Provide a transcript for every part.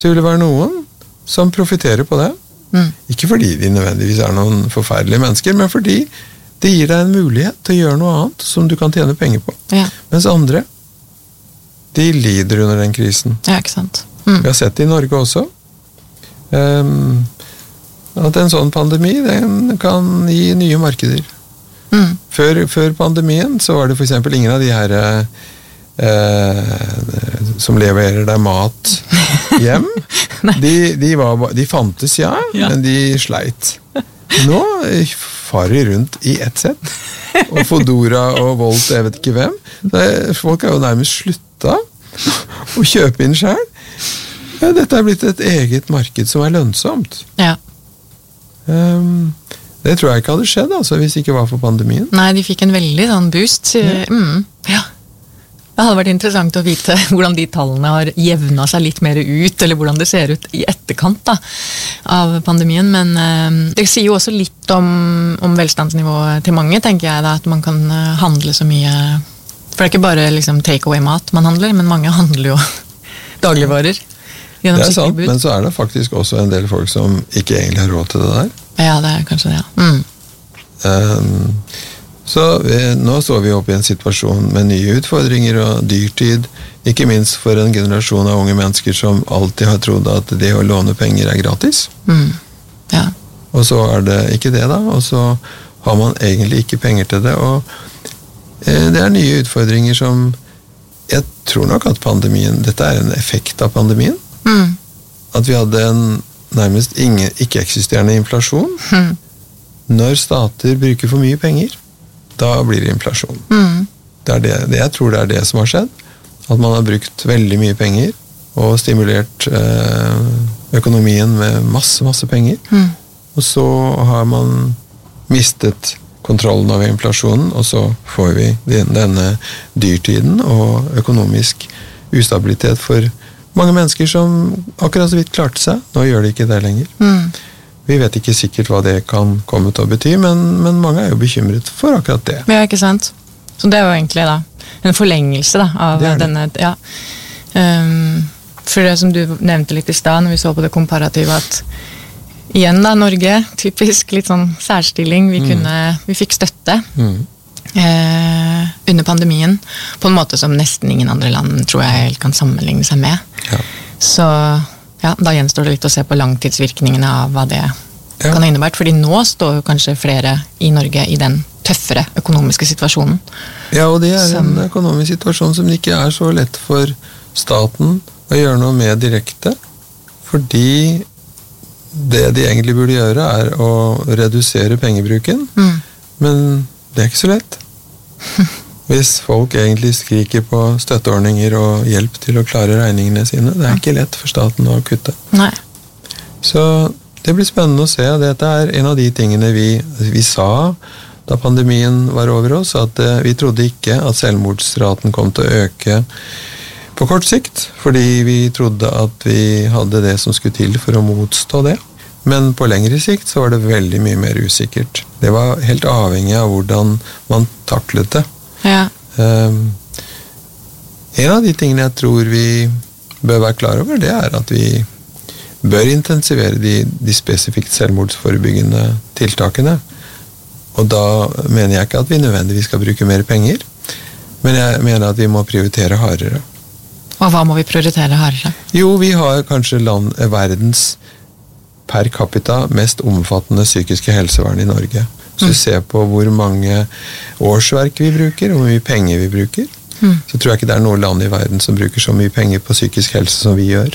Så vil det være noen som profiterer på det. Ikke fordi de nødvendigvis er noen forferdelige mennesker, men fordi det gir deg en mulighet til å gjøre noe annet som du kan tjene penger på. Ja. Mens andre, de lider under den krisen. Ja, ikke sant. Vi har sett det i Norge også. At en sånn pandemi, den kan gi nye markeder. Før pandemien så var det for eksempel ingen av de her som leverer deg mat hjem. De fantes, ja, men de sleit. Nå farer de rundt i ett sett. Og Fodora og Volt, jeg vet ikke hvem. Folk har jo nærmest slutta å kjøpe inn selv. Dette er blitt et eget marked som er lønnsomt. Ja. Det tror jeg ikke hadde skjedd hvis det ikke var for pandemien. Nei, de fikk en veldig sånn boost. Ja. Det hadde vært interessant å vite hvordan de tallene har jevnet seg litt mer ut, eller hvordan det ser ut i etterkant av pandemien, men det sier jo også litt om velstandsnivået til mange, tenker jeg da, at man kan handle så mye, for det er ikke bare liksom take-away-mat man handler, men mange handler jo dagligvarer gjennom det er sant, bud. men så er det faktisk også en del folk som ikke egentlig har råd til det der. Ja, det er kanskje det, ja. Så nå står vi opp i en situasjon med nye utfordringer og dyrtid, ikke minst for en generasjon av unge mennesker som alltid har trodd at det å låne penger er gratis. Ja. Og så er det ikke det da, og så har man egentlig ikke penger til det, og det er nye utfordringer som jeg tror nok at pandemien, dette er en effekt av pandemien, at vi hadde en nærmest ikke-eksisterende inflasjon. Når stater bruker for mye penger, da blir det inflasjon. Jeg tror det er det som har skjedd, at man har brukt veldig mye penger og stimulert økonomien med masse penger, og så har man mistet kontrollen over inflasjonen, og så får vi denne dyrtiden og økonomisk ustabilitet for mange mennesker som akkurat så vidt klarte seg. Nå gjør de ikke det lenger. Vi vet ikke sikkert hva det kan komme til å bety, men mange er jo bekymret for akkurat det. Ja, ikke sant? Så det er jo egentlig da en forlengelse da, av denne, ja. For det som du nevnte litt i sted, når vi så på det komparative, at igjen da, Norge, typisk litt sånn særstilling, vi fikk støtte under pandemien, på en måte som nesten ingen andre land tror jeg kan sammenligne seg med. Ja. Så ja, da gjenstår det litt å se på langtidsvirkningene av hva det kan ha innebært, fordi nå står jo kanskje flere i Norge i den tøffere økonomiske situasjonen. Ja, og det er en økonomisk situasjon som ikke er så lett for staten å gjøre noe med direkte, fordi det de egentlig burde gjøre er å redusere pengebruken, men det er ikke så lett. Hvis folk egentlig skriker på støtteordninger og hjelp til å klare regningene sine, det er ikke lett for staten å kutte. Nei. Så det blir spennende å se. Dette er en av de tingene vi sa da pandemien var over oss, at vi trodde ikke at selvmordsraten kom til å øke på kort sikt, fordi vi trodde at vi hadde det som skulle til for å motstå det. Men på lengre sikt så var det veldig mye mer usikkert. Det var helt avhengig av hvordan man taklet det. Ja. En av de tingene jeg tror vi bør være klar over, det er at vi bør intensivere de spesifikt selvmordsforebyggende tiltakene. Og da mener jeg ikke at vi nødvendigvis skal bruke mer penger, men jeg mener at vi må prioritere hardere. Og hva må vi prioritere hardere? Jo, vi har kanskje verdens per capita mest omfattende psykiske helsevern i Norge. Så du ser på hvor mange årsverk vi bruker, og hvor mye penger vi bruker, så tror jeg ikke det er noe land i verden som bruker så mye penger på psykisk helse som vi gjør.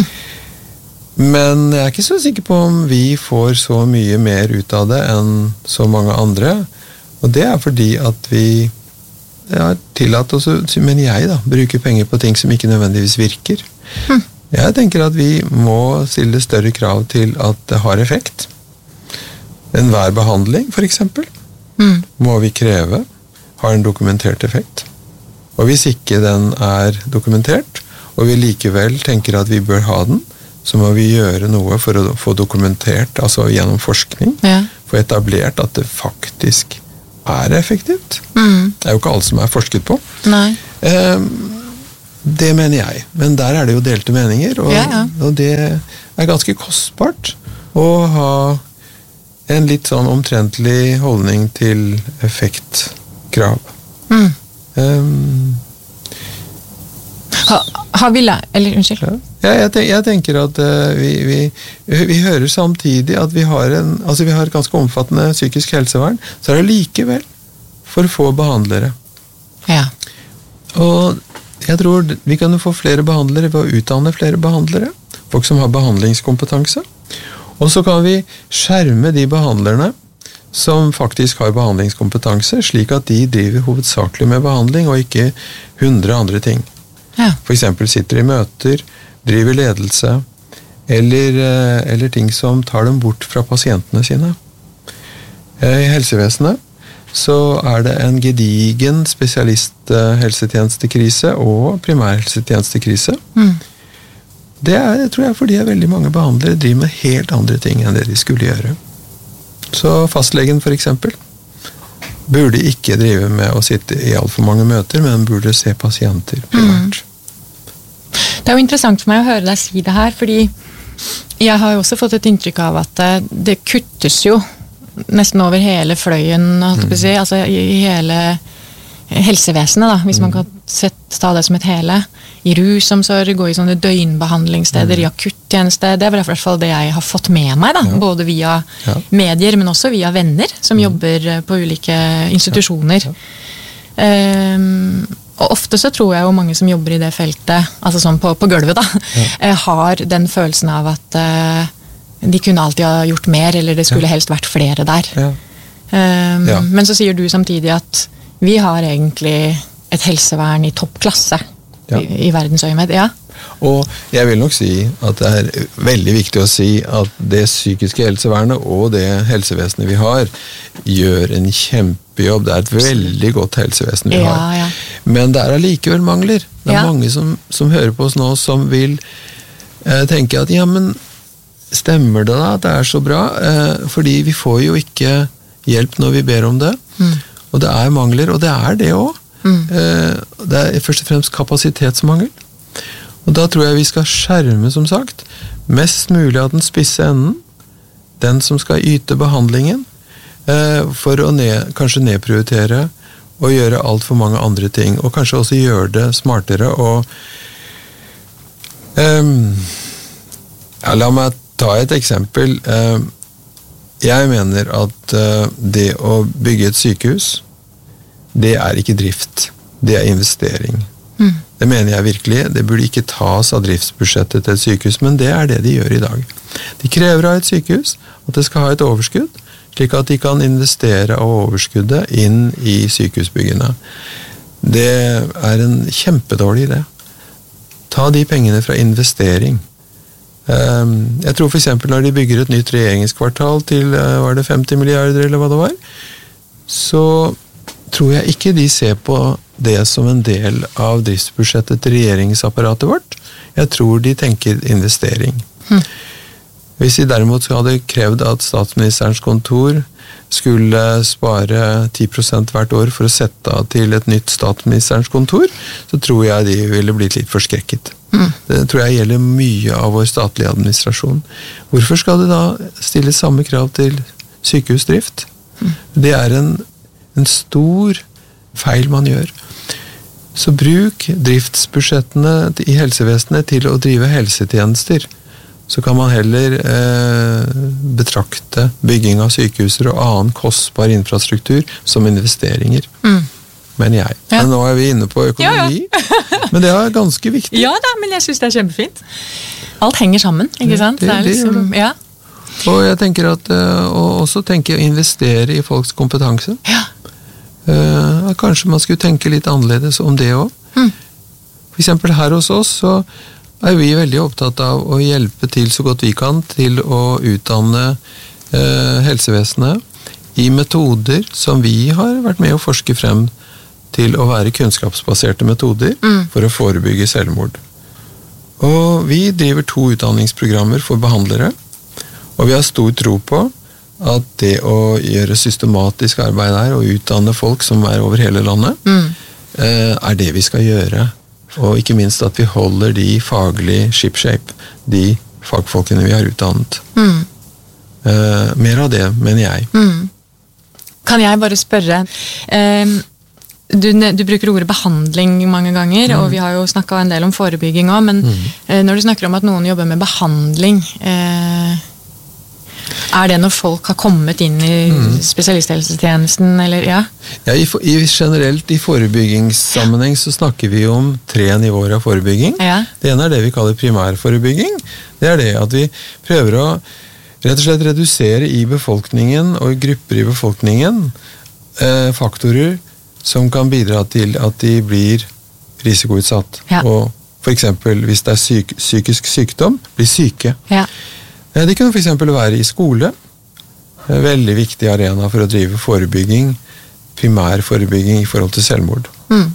Men jeg er ikke så sikker på om vi får så mye mer ut av det enn så mange andre, og det er fordi at vi har tillatt oss, men jeg da, bruker penger på ting som ikke nødvendigvis virker. Jeg tenker at vi må stille større krav til at det har effekt. Enhver behandling, for eksempel, må vi kreve har en dokumentert effekt. Og hvis ikke den er dokumentert, og vi likevel tenker at vi bør ha den, så må vi gjøre noe for å få dokumentert, altså gjennom forskning, få etablert at det faktisk er effektivt. Det er jo ikke alt som er forsket på. Nei. Det mener jeg, men der det jo delte meninger, og det ganske kostbart å ha en litt sånn omtrentlig holdning til effektkrav. Har vi eller unnskyld? Ja, jeg tenker at vi hører samtidig at vi har et ganske omfattende psykisk helsevern, så det likevel for få behandlere. Ja. Og jeg tror vi kan få flere behandlere ved å utdanne flere behandlere, folk som har behandlingskompetanse. Og så kan vi skjerme de behandlerne som faktisk har behandlingskompetanse, slik at de driver hovedsakelig med behandling og ikke 100 andre ting. Ja. For eksempel sitter i møter, driver ledelse, eller ting som tar dem bort fra pasientene sine. I helsevesenet så det en gedigen spesialisthelsetjenestekrise og primærhelsetjenestekrise. Det tror jeg fordi veldig mange behandlere driver med helt andre ting enn det de skulle gjøre. Så fastlegen for eksempel burde ikke drive med å sitte i alt for mange møter, men burde se pasienter primært. Det jo interessant for meg å høre deg si det her, fordi jeg har jo også fått et inntrykk av at det kuttes jo nesten over hele fløyen, altså i hele helsevesenet, da, hvis man kan ta det som et hele. I rusomsorg, gå i sånne døgnbehandlingssteder, i akuttjeneste. Det i hvert fall det jeg har fått med meg, da, både via medier, men også via venner som jobber på ulike institusjoner. Og ofte så tror jeg jo mange som jobber i det feltet, altså sånn på gulvet da, har den følelsen av at de kunne alltid ha gjort mer, eller det skulle helst vært flere der. Men så sier du samtidig at vi har egentlig et helsevern i toppklasse i verdensøyemed, Og jeg vil nok si at det veldig viktig å si at det psykiske helsevernet og det helsevesenet vi har, gjør en kjempejobb. Det et veldig godt helsevesen vi har. Men det allikevel mangler. Det mange som hører på oss nå, som vil tenke at, ja, men stemmer det da at det så bra? Fordi vi får jo ikke hjelp når vi ber om det. Og det mangler, og det det også. Det først og fremst kapasitetsmangel. Og da tror jeg vi skal skjerme, som sagt, mest mulig av den spisse enden, den som skal yte behandlingen, for å kanskje nedprioritere og gjøre alt for mange andre ting, og kanskje også gjøre det smartere. Og la meg ta et eksempel. Jeg mener at det å bygge et sykehus, det ikke drift, det investering. Det mener jeg virkelig. Det burde ikke tas av driftsbudsjettet til et sykehus, men det det de gjør i dag. De krever av et sykehus at det skal ha et overskudd, slik at de kan investere av overskuddet inn i sykehusbyggene. Det en kjempedårlig idé. Ta de pengene fra investering. Jeg tror for eksempel når de bygger et nytt regjeringskvartal til, var det 50 milliarder eller hva det var, så tror jeg ikke de ser på det som en del av driftsbudsjettet til regjeringsapparatet vårt. Jeg tror de tenker investering. Hvis de derimot hadde krevd at statsministerens kontor skulle spare 10% hvert år for å sette av til et nytt statsministerens kontor, så tror jeg de ville blitt litt forskrekket. Det tror jeg gjelder mye av vår statlige administrasjon. Hvorfor skal det da stille samme krav til sykehusdrift? Det en stor feil man gjør. Så bruk driftsbudsjettene i helsevesenet til å drive helsetjenester. Så kan man heller betrakte bygging av sykehuser og annen kostbar infrastruktur som investeringer. Men jeg. Men nå vi inne på økonomi. Men det ganske viktig. Ja da, men jeg synes det kjempefint. Alt henger sammen, ikke sant? Det liksom, Og jeg tenker at og også tenke å investere i folks kompetanse. Kanskje man skulle tenke litt annerledes om det også. For eksempel her hos oss så vi veldig opptatt av å hjelpe til så godt vi kan til å utdanne helsevesenet i metoder som vi har vært med å forske frem til å være kunnskapsbaserte metoder for å forebygge selvmord. Og vi driver 2 utdanningsprogrammer for behandlere, og vi har stor tro på at det å gjøre systematisk arbeid her og utdanne folk som over hele landet, det vi skal gjøre Og ikke minst at vi holder de faglig shipshape, de fagfolkene vi har utdannet. Mer av det, mener jeg. Kan jeg bare spørre, du bruker ordet behandling mange ganger, og vi har jo snakket en del om forebygging også, men når du snakker om at noen jobber med behandling, det når folk har kommet inn i spesialisthelsetjenesten, eller ja? Ja, generelt i forebyggingssammenheng så snakker vi om 3 nivåer av forebygging. Ja. Det ene det vi kaller primærforebygging. Det det at vi prøver å rett og slett redusere i befolkningen og i grupper i befolkningen faktorer som kan bidra til at de blir risikoutsatt. Ja. Og for eksempel hvis det psykisk sykdom, blir syke. Ja. Det kan for eksempel være i skole. Veldig viktig arena for å drive forebygging, primærforebygging i forhold til selvmord.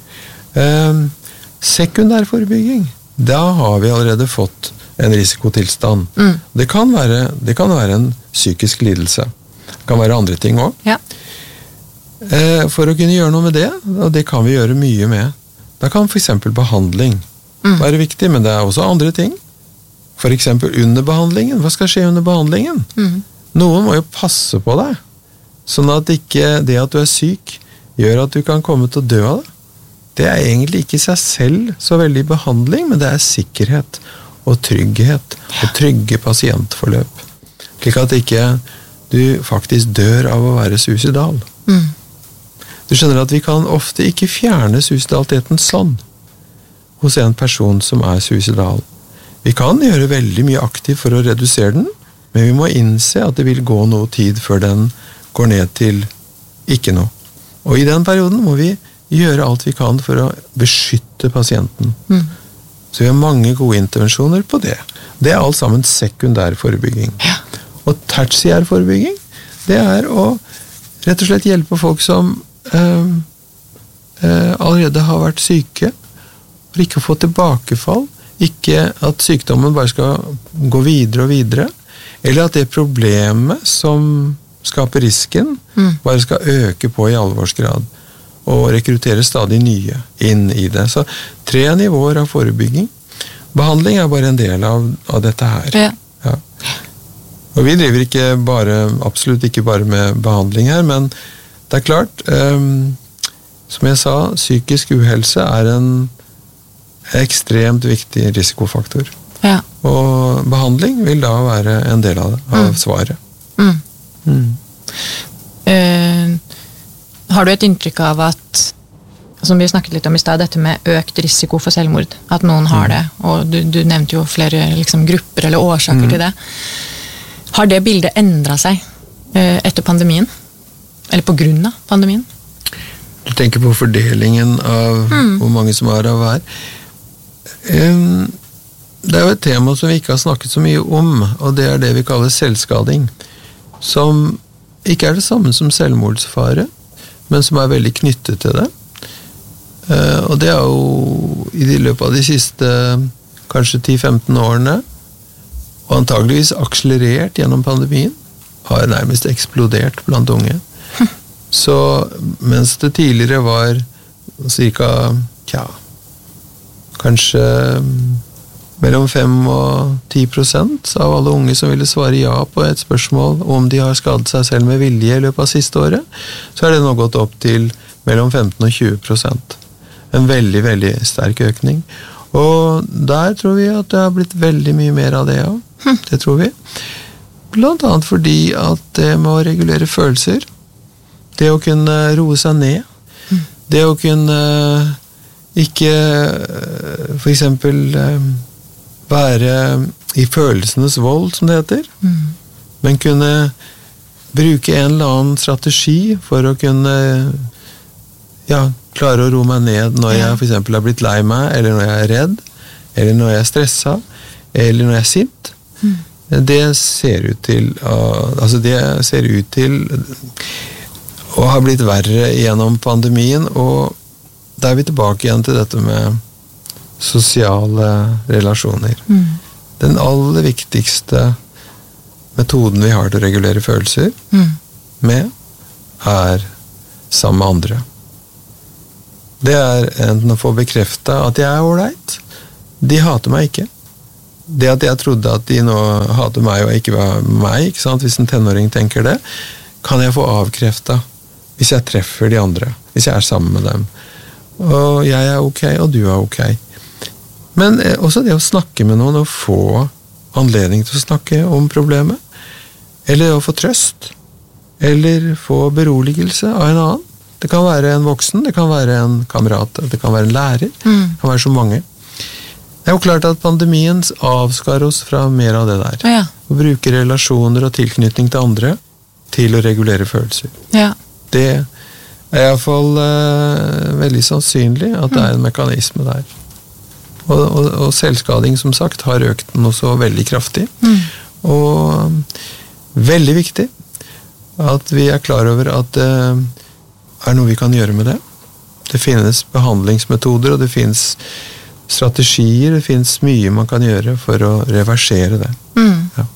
Sekundærforebygging, da har vi allerede fått en risikotilstand. Det kan være en psykisk lidelse. Det kan være andre ting også. Ja. For å kunne gjøre noe med det, og det kan vi gjøre mye med. Da kan for eksempel behandling være viktig, men det også andre ting. For eksempel under behandlingen. Hva skal skje under behandlingen? Noen må jo passe på deg, sånn at ikke det at du syk gjør at du kan komme til å dø av det. Det egentlig ikke i seg selv så veldig behandling, men det sikkerhet og trygghet og trygge pasientforløp. Slik at ikke du faktisk dør av å være suicidal. Du skjønner at vi kan ofte ikke fjerne suicidaliteten sånn hos en person som suicidal. Vi kan gjøre veldig mye aktivt for å redusere den, men vi må innse at det vil gå noe tid før den går ned til ikke noe. Og i den perioden må vi gjøre alt vi kan for å beskytte pasienten. Så vi har mange gode intervensjoner på det. Det alt sammen sekundær forebygging. Ja. Og tertiær forebygging, det å rett og slett hjelpe folk som allerede har vært syke, for ikke å få tilbakefall, ikke at sykdommen bare skal gå videre og videre, eller at det problemet som skaper risken, bare skal øke på i alvorsgrad, og rekruttere stadig nye inn i det. Så 3 nivåer av forebygging. Behandling bare en del av dette her. Ja. Ja. Og vi driver absolutt ikke bare med behandling her, men det klart, som jeg sa, psykisk uhelse en ekstremt viktig risikofaktor. Ja. Og behandling vil da være en del av svaret. Har du et inntrykk av at, som vi snakket litt om i sted, dette med økt risiko for selvmord, at noen har det, og du nevnte jo flere grupper eller årsaker til det. Har det bildet endret seg etter pandemien? Eller på grunn av pandemien? Du tenker på fordelingen av hvor mange som av hver. Det jo et tema som vi ikke har snakket så mye om, og det det vi kaller selvskading, som ikke det samme som selvmordsfare, men som veldig knyttet til det. Og det jo i løpet av de siste kanskje 10-15 årene, og antageligvis akselerert gjennom pandemien, har nærmest eksplodert blant unge. Så mens det tidligere var cirka, kanskje mellom 5 og 10% av alle unge som ville svare ja på et spørsmål om de har skadet seg selv med vilje i løpet av siste året, så det nå gått opp til mellom 15 og 20%. En veldig, veldig sterk økning. Og der tror vi at det har blitt veldig mye mer av det, ja. Det tror vi. Blant annet fordi at det må regulere følelser, det å kunne roe seg ned, det å kunne ikke for eksempel være i følelsenes vold, som det heter, men kunne bruke en eller annen strategi for å kunne klare å roe meg ned når jeg for eksempel har blitt lei meg, eller når jeg redd, eller når jeg stresset, eller når jeg sint. Det ser ut til å ha blitt verre gjennom pandemien, og da vi tilbake igjen til dette med sosiale relasjoner. Den aller viktigste metoden vi har til å regulere følelser med, sammen med andre. det enten å få bekreftet at jeg alright. De hater meg ikke. Det at jeg trodde at de nå hater meg og ikke var meg, ikke sant? Hvis en tenåring tenker det, kan jeg få avkreftet hvis jeg treffer de andre, hvis jeg sammen med dem. Og jeg ok, og du ok. Men også det å snakke med noen og få anledning til å snakke om problemet, eller å få trøst, eller få beroligelse av en annen. Det kan være en voksen, det kan være en kamerat, det kan være en lærer, det kan være så mange. Det jo klart at pandemien avskar oss fra mer av det der. Ja. Å bruke relasjoner og tilknytning til andre til å regulere følelser. Ja. Det I hvert fall veldig sannsynlig at det en mekanisme der. Og selvskading, som sagt, har økt den også veldig kraftig. Og veldig viktig at vi klar over at det noe vi kan gjøre med det. Det finnes behandlingsmetoder, og det finnes strategier, det finnes mye man kan gjøre for å reversere det. Ja.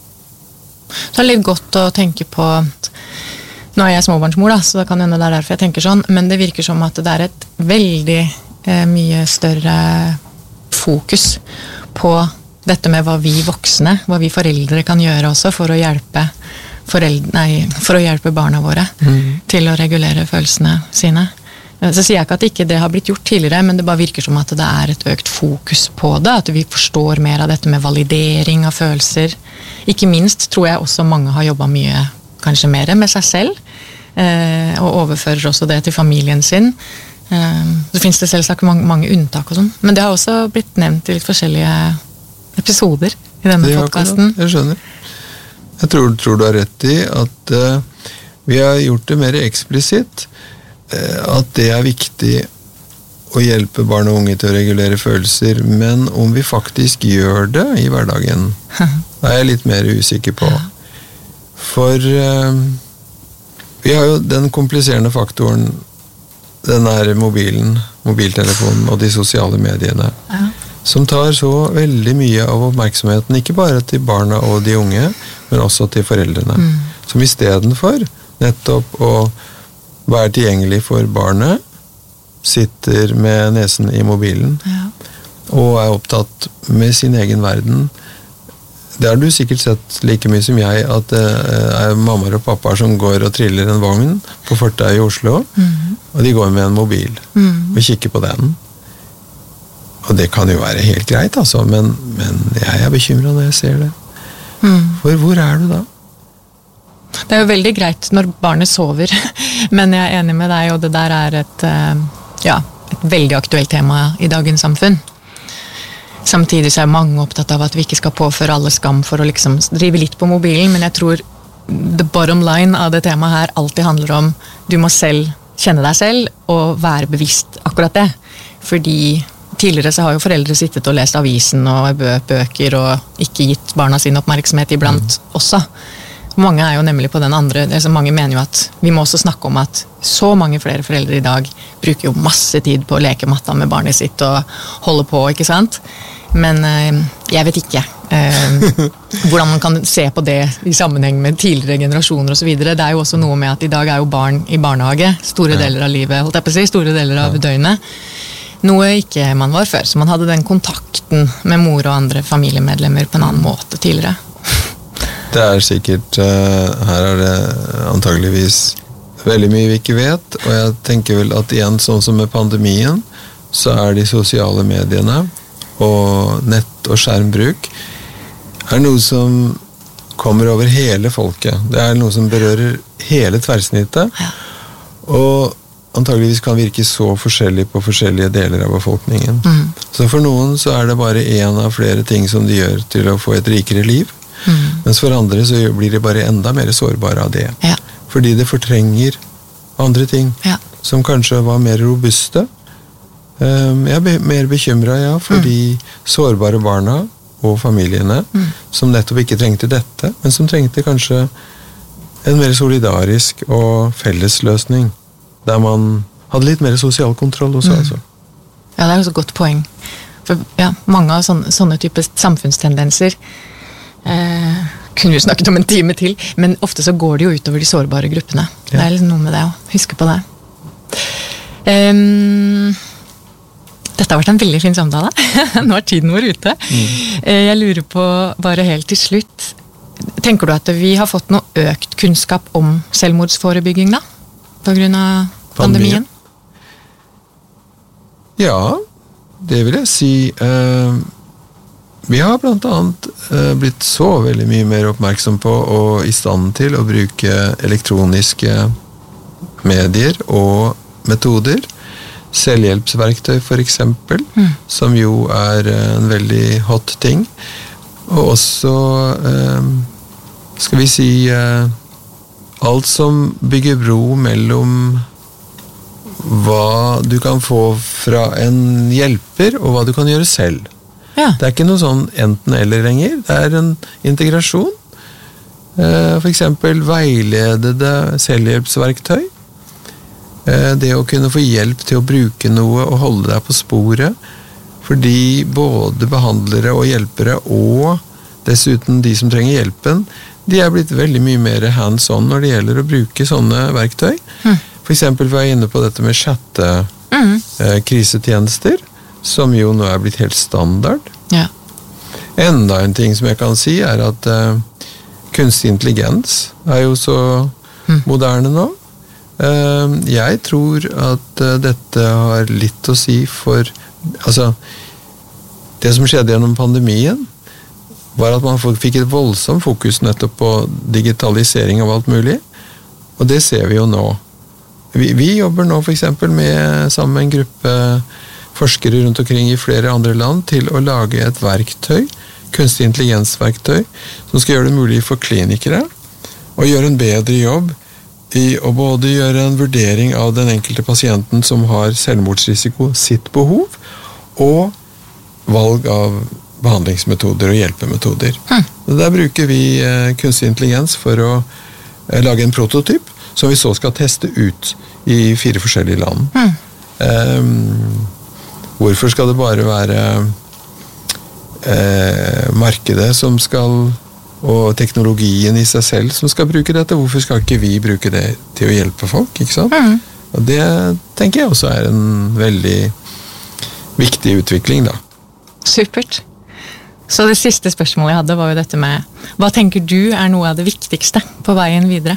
Det litt godt å tenke på. Nå jeg småbarnsmor, da, så det kan hende det derfor jeg tenker sånn, men det virker som at det et veldig mye større fokus på dette med hva vi voksne, hva vi foreldre kan gjøre også for å hjelpe for å hjelpe barna våre til å regulere følelsene sine. Så sier jeg ikke at ikke det har blitt gjort tidligere, men det bare virker som at det et økt fokus på det, at vi forstår mer av dette med validering av følelser. Ikke minst tror jeg også mange har jobbet mye, kanskje mer med seg selv, og overfører også det til familien sin. Så finnes det selvsagt mange unntak og sånn, men det har også blitt nevnt i litt forskjellige episoder i denne podcasten. Jeg skjønner. Jeg tror du har rett i at vi har gjort det mer eksplisitt, at det viktig å hjelpe barn og unge til å regulere følelser, men om vi faktisk gjør det i hverdagen, det jeg litt mer usikker på. For vi har jo den kompliserende faktoren, den mobiltelefonen og de sosiale mediene, som tar så veldig mye av oppmerksomheten, ikke bare til barna og de unge, men også til foreldrene. Som i stedet for nettopp å være tilgjengelig for barnet, sitter med nesen i mobilen, og opptatt med sin egen verden. Det har du sikkert sett like mye som jeg, at det mammaer og pappaer som går og triller en vogn på fortauet i Oslo, og de går med en mobil og kikker på den. Og det kan jo være helt greit, altså, men jeg bekymret når jeg ser det. For hvor du da? Det jo veldig greit når barnet sover, men jeg enig med deg, og det der et veldig aktuelt tema i dagens samfunn. Samtidig så mange opptatt av at vi ikke skal påføre alle skam for å liksom drive litt på mobilen, men jeg tror the bottom line av det temaet her alltid handler om du må selv kjenne deg selv og være bevisst akkurat det. Fordi tidligere så har jo foreldre sittet og lest avisen og bøker og ikke gitt barna sin oppmerksomhet iblant også. Mange jo nemlig på den andre, mange mener jo at vi må også snakke om at så mange flere foreldre i dag bruker jo masse tid på å leke matta med barnet sitt og holde på, ikke sant? Men jeg vet ikke hvordan man kan se på det i sammenheng med tidligere generasjoner og så videre. Det jo også noe med at i dag jo barn i barnehage store deler av livet, holdt jeg på å si, store deler av døgnet. Noe ikke man var før, så man hadde den kontakten med mor og andre familiemedlemmer på en annen måte tidligere. Det sikkert, her det antageligvis veldig mye vi ikke vet, og jeg tenker vel at igjen, sånn som med pandemien, så de sosiale mediene og nett- og skjermbruk noe som kommer over hele folket. Det noe som berører hele tverrsnittet, og antageligvis kan virke så forskjellig på forskjellige deler av befolkningen. Så for noen så det bare en av flere ting som de gjør til å få et rikere liv, mens for andre så blir de bare enda mer sårbare av det. Fordi det fortrenger andre ting som kanskje var mer robuste. Jeg mer bekymret, for de sårbare barna og familiene som nettopp ikke trengte dette, men som trengte kanskje en mer solidarisk og fellesløsning, der man hadde litt mer sosial kontroll også. Altså. Ja, det også et godt poeng. For mange av sånne typer samfunnstendenser kunne vi snakket om en time til, men ofte så går det jo utover de sårbare gruppene. Det liksom noe med det å huske på det. Dette har vært en veldig fin samtale. Nå er tiden vår ute. Jeg lurer på, bare helt til slutt, tenker du at vi har fått noe økt kunnskap om selvmordsforebygging da? På grunn av pandemien? Ja, det vil jeg si. Vi har blant annet blitt så veldig mye mer oppmerksom på og i stand til å bruke elektroniske medier og metoder. Selvhjelpsverktøy for eksempel, som jo er en veldig hot ting. Og også, skal vi si, alt som bygger bro mellom hva du kan få fra en hjelper, og hva du kan gjøre selv. Ja. Det er ikke noe sånn enten eller lenger, det er en integrasjon. For eksempel veiledede selvhjelpsverktøy. Det å kunne få hjelp til å bruke noe og holde deg på sporet, fordi både behandlere og hjelpere, og dessuten de som trenger hjelpen, de er blitt veldig mye mer hands-on når det gjelder å bruke sånne verktøy. For eksempel var jeg inne på dette med krisetjenester, som jo nå er blitt helt standard. Ja. Enda en ting som jeg kan si er at kunstig intelligens er jo så moderne nå. Jeg tror at dette har litt å si for, altså, det som skjedde gjennom pandemien, var at man fikk et voldsomt fokus nettopp på digitalisering av alt mulig, og det ser vi jo nå. Vi jobber nå for eksempel sammen med en gruppe forskere rundt omkring i flere andre land til å lage et verktøy, kunstig intelligensverktøy, som skal gjøre det mulig for klinikere å gjøre en bedre jobb i å både gjøre en vurdering av den enkelte pasienten som har selvmordsrisiko, sitt behov, og valg av behandlingsmetoder og hjelpemetoder. Der bruker vi kunstig intelligens for å lage en prototyp, som vi så skal teste ut i 4 forskjellige land. Hvorfor skal det bare være markedet som skal, og teknologien i seg selv som skal bruke dette? Hvorfor skal ikke vi bruke det til å hjelpe folk, ikke sant? Og det tenker jeg også er en veldig viktig utvikling da. Supert. Så det siste spørsmålet jeg hadde var jo dette med, hva tenker du er noe av det viktigste på veien videre?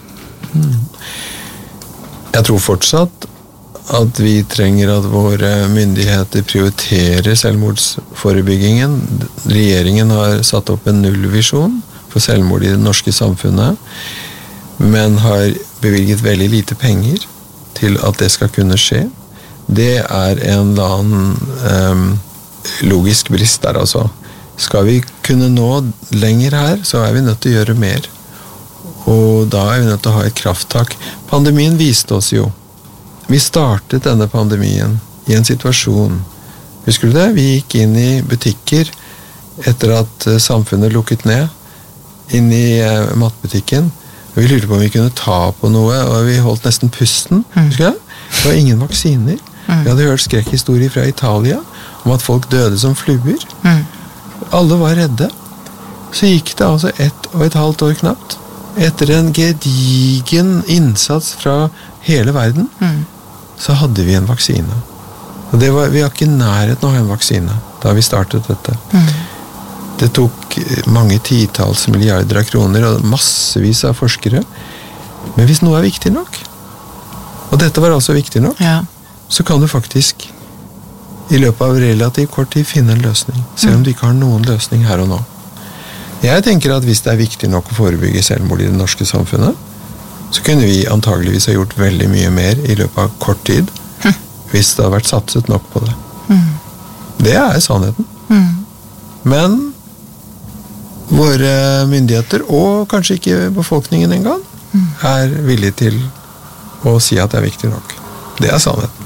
Jeg tror fortsatt at vi trenger at våre myndigheter prioriterer selvmordsforebyggingen. Regjeringen har satt opp en nullvisjon for selvmord i det norske samfunnet, men har bevilget veldig lite penger til at det skal kunne skje. Det er en eller annen logisk brist der, altså. Skal vi kunne nå lenger her, så er vi nødt til å gjøre mer. Og da er vi nødt til å ha et krafttak. Pandemien viste oss jo. Vi startet denne pandemien i en situasjon. Husker du det? Vi gikk inn i butikker etter at samfunnet lukket ned. Inn i matbutikken. Vi lurte på om vi kunne ta på noe, og vi holdt nesten pusten. Husker du det? Det var ingen vaksiner. Vi hadde hørt skrekkhistorier fra Italia om at folk døde som fluer. Alle var redde. Så gikk det altså 1,5 år knapt. Etter en gedigen innsats fra hele verden, så hadde vi en vaksine. Og vi var ikke nærheten av en vaksine da vi startet dette. Det tok mange titalls milliarder av kroner og massevis av forskere. Men hvis noe er viktig nok, og dette var altså viktig nok, så kan du faktisk i løpet av relativt kort tid finne en løsning, selv om du ikke har noen løsning her og nå. Jeg tenker at hvis det er viktig nok å forebygge selvmord i det norske samfunnet, så kunne vi antageligvis ha gjort veldig mye mer i løpet av kort tid, hvis det hadde vært satset nok på det. Det er sannheten. Men våre myndigheter, og kanskje ikke befolkningen engang, er villige til å si at det er viktig nok. Det er sannheten.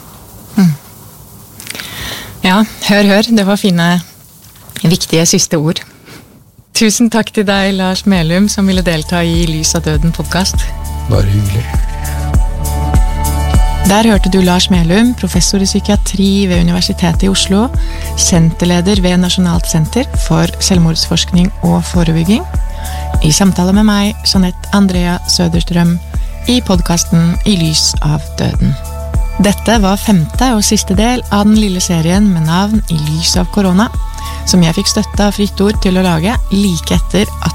Ja, hør, det var fine, viktige siste ord. Tusen takk til deg, Lars Melum, som ville delta i Lys av døden podcast. Bare hyggelig. Der hørte du Lars Melum, professor i psykiatri ved Universitetet i Oslo, senterleder ved Nasjonalt senter for selvmordsforskning og forebygging, i samtale med meg, Jeanette Andrea Söderström, i podcasten I Lys av døden. Dette var 5. og siste del av den lille serien med navn I lys av korona, som jeg fikk støtte av Fritt Ord til å lage like etter at